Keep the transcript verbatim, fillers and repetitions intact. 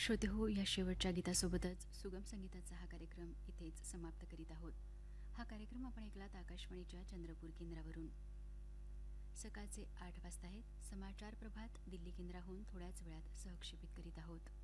श्रोते हो, या शेवटच्या गीतासोबतच सुगम संगीताचा हा कार्यक्रम इथेच समाप्त करीत आहोत. हा कार्यक्रम आपण ऐकलात आकाशवाणीच्या चंद्रपूर केंद्रावरून. सकाळचे आठ वाजता आहेत. समाचार प्रभात दिल्ली केंद्राहून थोड्याच वेळात सहक्षेपित करीत आहोत.